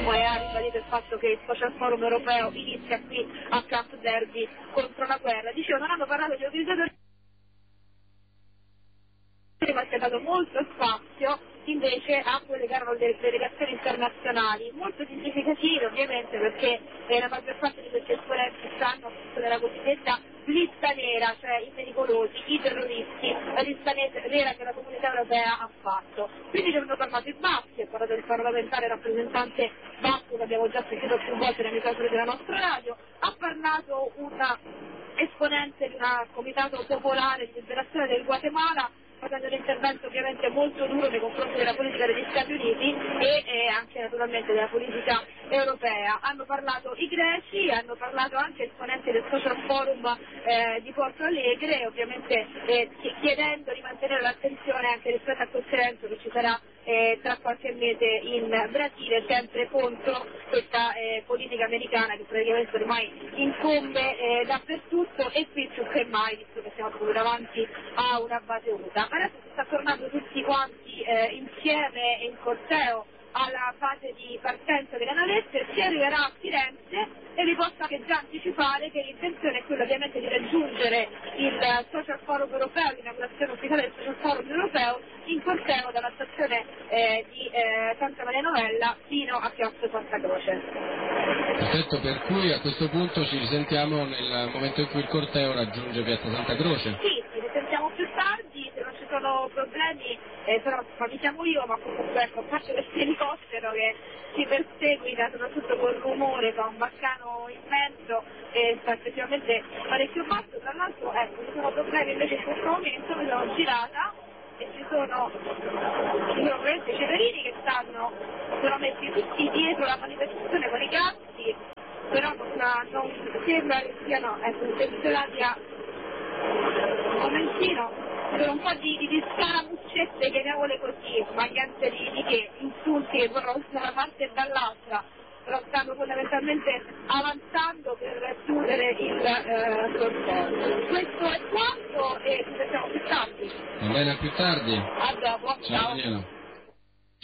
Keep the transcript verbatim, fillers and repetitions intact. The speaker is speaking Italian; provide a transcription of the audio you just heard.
e ha ribadito il fatto che il Social Forum europeo inizia qui a Camp Derby contro la guerra. Dicevo, non hanno parlato di utilizzatori, ma si è dato molto spazio invece a quelle che erano le delegazioni internazionali, molto significative ovviamente perché eh, la maggior parte di questi esponenti stanno nella cosiddetta lista nera, cioè i pericolosi, i terroristi, la lista nera che la comunità europea ha fatto. Quindi ci hanno parlato i Baschi, ha parlato il parlamentare rappresentante basco che abbiamo già sentito più volte nei microfoni della nostra radio, ha parlato una esponente di un comitato popolare di liberazione del Guatemala, facendo un intervento ovviamente molto duro nei confronti della politica degli Stati Uniti e, e anche naturalmente della politica europea. Hanno parlato i greci, hanno parlato anche esponenti del Social Forum eh, di Porto Alegre, ovviamente eh, chiedendo di mantenere l'attenzione anche rispetto a questo evento che ci sarà eh, tra qualche mese in Brasile, sempre contro questa eh, politica americana che praticamente ormai incombe eh, dappertutto e qui più che mai, visto che siamo proprio davanti a una base U S A. Adesso si sta tornando tutti quanti eh, insieme in corteo alla fase di partenza delle navette, si arriverà a Firenze e vi posso anche già anticipare che l'intenzione è quella ovviamente di raggiungere il Social Forum europeo, l'inaugurazione ufficiale del Social Forum europeo in corteo dalla stazione eh, di eh, Santa Maria Novella fino a Piazza Santa Croce. Perfetto, per cui a questo punto ci risentiamo nel momento in cui il corteo raggiunge Piazza Santa Croce? Sì, ci risentiamo più tardi, se non ci sono problemi, eh, però ma mi chiamo io, ma comunque ecco, a parte questo elicottero che ci perseguita soprattutto col rumore, fa un baccano immenso e sta effettivamente parecchio basso, tra l'altro ecco, ci sono problemi invece in questo momento, mi sono girata e ci sono, ci sono ovviamente i cittadini che stanno, sono messi tutti dietro la manifestazione con i gatti, però non, non sembra che siano ecco, intenzionati a un momentino, sono un po' di, di, di scaramuccette, chiamiamole così, ma niente di, di che, insulti che corrono da una parte e dall'altra, però stanno fondamentalmente avanzando per chiudere il eh, corteo. Questo è quanto e ci vediamo più tardi. Va bene, a più tardi. A dopo, Ciao, ciao. Daniela.